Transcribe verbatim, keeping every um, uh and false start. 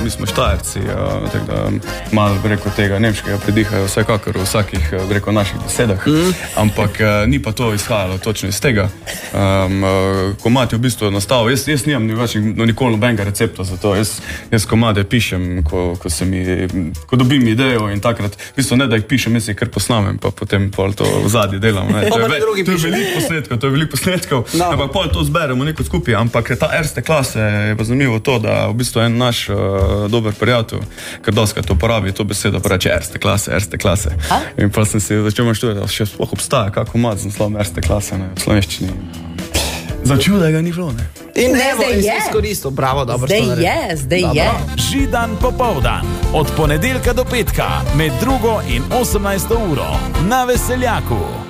mi smo Štajerci, tako da malo, reko, tega nemškega pridihajo vsekakor v vsakih, reko, naših besedah, mm. ampak ni pa to izhajalo točno iz tega. Um, komad je v bistvu nastal, jaz, jaz nimam ni več no, nikoli nobenega recepta za to, jaz, jaz komade pišem, ko, ko, se mi, ko dobim idejo in takrat, v bistvu ne da jih pišem, jaz jih kar posnamem, pa potem pol to v zadnji delam. Ne. To je, ve, to je veliko posnetkov, to je veliko posnetkov, no. Ampak pol to zberemo neko skupaj, ampak ta erste klase je pa zanimivo to, da v bistvu en naš uh, dober prijatelj, ker doskrat uporabi to besedo, pa reče erste klase, erste klase. Ha? In pa sem si začel maštovati, še sploh obstaja kak komad z naslovom erste klase, ne, v slovenščini. Začul, da ga ni bilo, ne. In ne, evo, in si izkoristil, bravo, dobro. Zdaj je, zdaj dobro. je. Židan popoldan, od ponedeljka do petka, med drugo in osemnajsto uro, na Veseljaku.